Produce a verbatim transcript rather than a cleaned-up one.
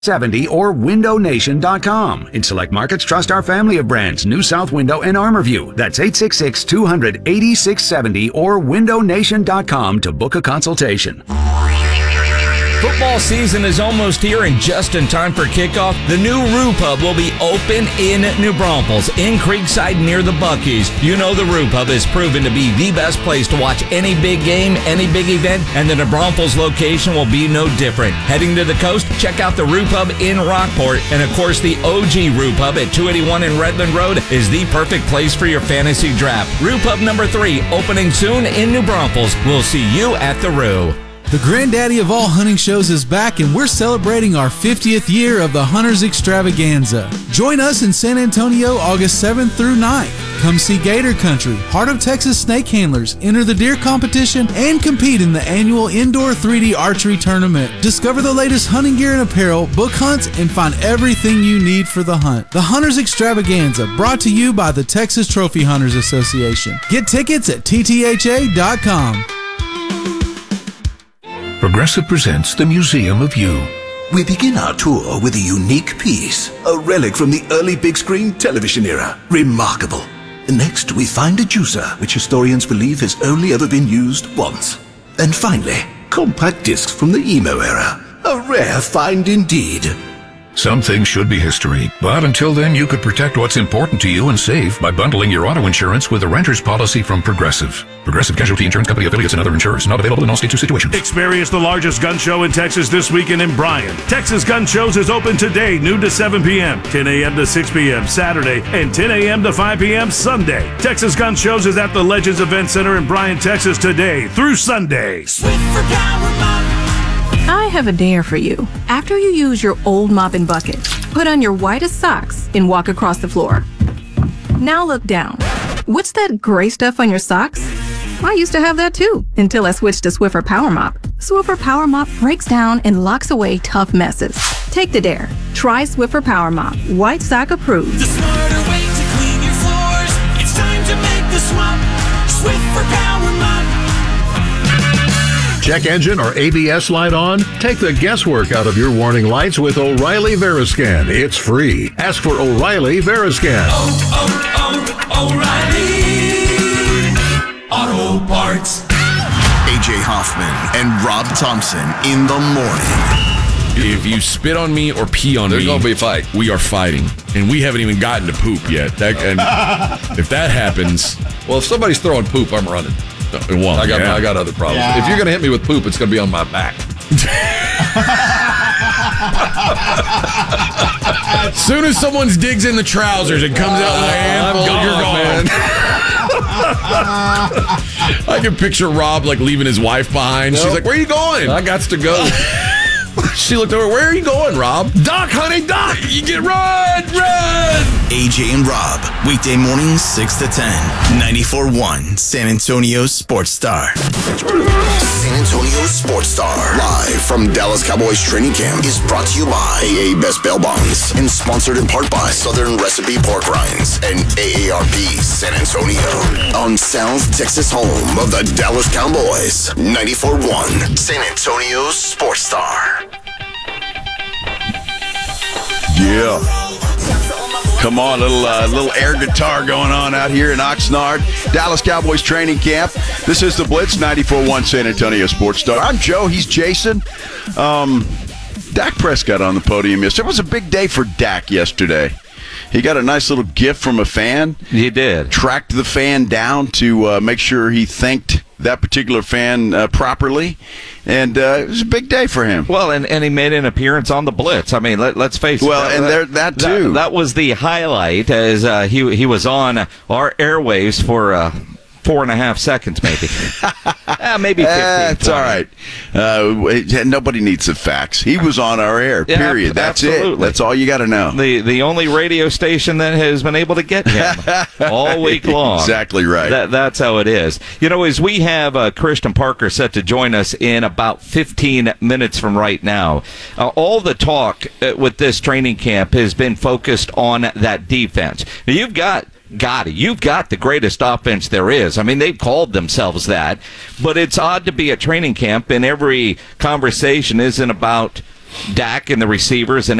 seventy or window nation dot com. In select markets, trust our family of brands, New South Window and Armorview. That's eight six six, two hundred, eighty-six seventy or window nation dot com to book a consultation. Football season is almost here, and just in time for kickoff, the new Roo Pub will be open in New Braunfels, in Creekside near the Buc-ee's. You know the Roo Pub has proven to be the best place to watch any big game, any big event, and the New Braunfels location will be no different. Heading to the coast, check out the Roo Pub in Rockport, and of course the O G Roo Pub at two eighty-one in Redland Road is the perfect place for your fantasy draft. Roo Pub number three, opening soon in New Braunfels. We'll see you at the Roo. The granddaddy of all hunting shows is back, and we're celebrating our fiftieth year of the Hunters Extravaganza. Join us in San Antonio August seventh through ninth. Come see Gator Country, Heart of Texas Snake Handlers, enter the deer competition, and compete in the annual indoor three D archery tournament. Discover the latest hunting gear and apparel, book hunts, and find everything you need for the hunt. The Hunters Extravaganza, brought to you by the Texas Trophy Hunters Association. Get tickets at T T H A dot com. Progressive presents the Museum of You. We begin our tour with a unique piece, a relic from the early big screen television era. Remarkable. Next, we find a juicer, which historians believe has only ever been used once. And finally, compact discs from the emo era. A rare find indeed. Some things should be history, but until then you could protect what's important to you and save by bundling your auto insurance with a renter's policy from Progressive. Progressive Casualty Insurance Company affiliates and other insurers. Not available in all states or situations. Experience the largest gun show in Texas this weekend in Bryan. Texas Gun Shows is open today, noon to seven p.m., ten a.m. to six p.m. Saturday, and ten a.m. to five p.m. Sunday. Texas Gun Shows is at the Legends Event Center in Bryan, Texas today through Sunday. Swiffer Power Mop. I have a dare for you. After you use your old mop and bucket, put on your whitest socks and walk across the floor. Now look down. What's that gray stuff on your socks? I used to have that too, until I switched to Swiffer Power Mop. Swiffer Power Mop breaks down and locks away tough messes. Take the dare. Try Swiffer Power Mop. White sock approved. The smarter way to clean your floors. It's time to make the swap. Swiffer Power Mop. Check engine or A B S light on? Take the guesswork out of your warning lights with O'Reilly Veriscan. It's free. Ask for O'Reilly Veriscan. Oh, oh, oh, O'Reilly Auto Parts. A J Hoffman and Rob Thompson in the morning. If you spit on me or pee on There's me, gonna be a fight. We are fighting, and we haven't even gotten to poop yet. That, and if that happens, well, if somebody's throwing poop, I'm running. Well, I got yeah. I got other problems. Yeah. If you're gonna hit me with poop, it's gonna be on my back. As soon as someone digs in the trousers, it comes out in the hand. I'm gone, You're gone. I can picture Rob like leaving his wife behind. Nope. She's like, "Where are you going?" I got to go. She looked over. "Where are you going, Rob?" "Doc, honey, Doc. You get run, run." A J and Rob, weekday mornings six to ten, ninety-four point one San Antonio Sports Star. San Antonio Sports Star, live from Dallas Cowboys training camp, is brought to you by A A Best Bail Bonds and sponsored in part by Southern Recipe Pork Rinds and A A R P San Antonio on South Texas home of the Dallas Cowboys. ninety-four point one San Antonio Sports Star. Yeah. Come on, little uh, little air guitar going on out here in Oxnard. Dallas Cowboys training camp. This is the Blitz, ninety-four point one San Antonio Sports Star. I'm Joe. He's Jason. Um, Dak Prescott on the podium yesterday. It was a big day for Dak yesterday. He got a nice little gift from a fan. He did. Tracked the fan down to uh, make sure he thanked that particular fan uh, properly. And uh, it was a big day for him. Well, and, and he made an appearance on the Blitz. I mean, let, let's face it. Well, that, and there, that too. That, that was the highlight, as uh, he he was on our airwaves for uh, four and a half seconds, maybe. uh, maybe fifteen. That's all right. Uh, nobody needs the facts. He was on our air, period. Yeah, That's absolutely. it. That's all you got to know. The the only radio station that has been able to get him all week long. Exactly right. That, that's how it is. You know, as we have uh, Christian Parker set to join us in about fifteen minutes from right now, uh, all the talk uh, with this training camp has been focused on that defense. Now, you've got Gotti, you've got the greatest offense there is. I mean, they've called themselves that, but it's odd to be at training camp and every conversation isn't about Dak and the receivers and